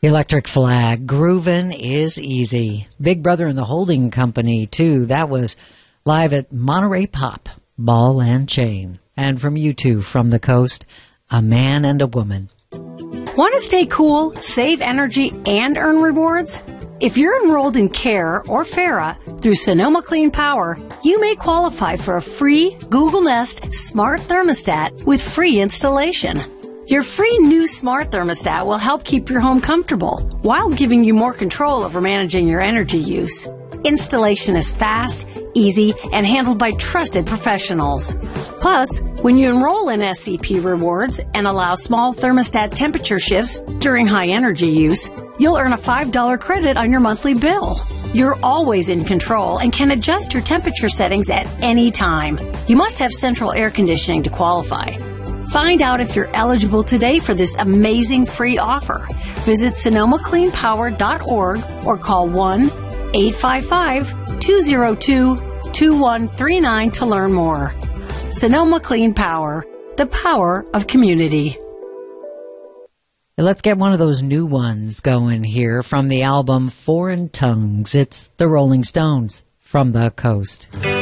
Electric Flag, Groovin' is Easy. Big Brother and the Holding Company, too. That was live at Monterey Pop, Ball and Chain. And from U2, From the Coast, A Man and a Woman. Want to stay cool, save energy, and earn rewards? If you're enrolled in CARE or FARA through Sonoma Clean Power, you may qualify for a free Google Nest Smart Thermostat with free installation. Your free new smart thermostat will help keep your home comfortable while giving you more control over managing your energy use. Installation is fast, easy, and handled by trusted professionals. Plus, when you enroll in SCP Rewards and allow small thermostat temperature shifts during high energy use, you'll earn a $5 credit on your monthly bill. You're always in control and can adjust your temperature settings at any time. You must have central air conditioning to qualify. Find out if you're eligible today for this amazing free offer. Visit SonomaCleanPower.org or call 1-855-202-2139 to learn more. Sonoma Clean Power, the power of community. Let's get one of those new ones going here from the album Foreign Tongues. It's the Rolling Stones, From the Coast.